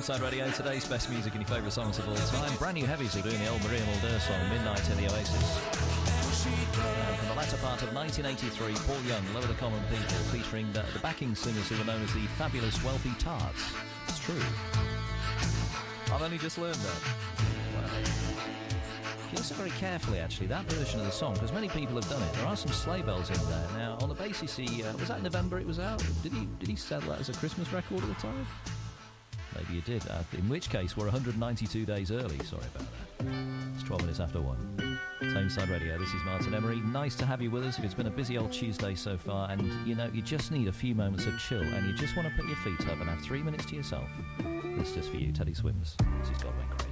Tameside Radio, today's best music and your favourite songs of all time. Brand new heavies are doing the old Maria Mulder song, Midnight in the Oasis. And from the latter part of 1983, Paul Young, Lower the Common People, featuring the backing singers who were known as the Fabulous Wealthy Tarts. It's true. I've only just learned that. Wow. If you listen very carefully, actually, that version of the song, because many people have done it, there are some sleigh bells in there. Now, on the basis was that November it was out? Did he sell that as a Christmas record at the time? Maybe you did, in which case we're 192 days early. Sorry about that. It's 12 minutes after 1. Tameside Radio, this is Martin Emery. Nice to have you with us. It's been a busy old Tuesday so far, and you just need a few moments of chill, and you just want to put your feet up and have 3 minutes to yourself. This is just for you, Teddy Swims. This is God Went Crazy.